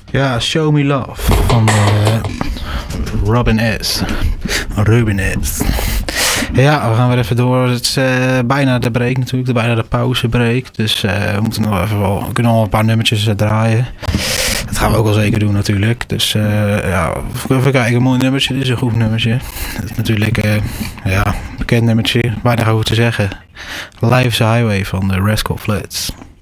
Ja, Show Me Love van Ruben S. Ja, we gaan weer even door. Het is bijna de break natuurlijk, bijna de pauzebreak. Dus we moeten nog even we kunnen nog een paar nummertjes draaien. Dat gaan we ook wel zeker doen natuurlijk. Dus even kijken, een mooi nummertje. Dit is een goed nummertje. Dat is natuurlijk een bekend nummertje. Weinig over te zeggen. Life's a Highway van de Rascal Flatts.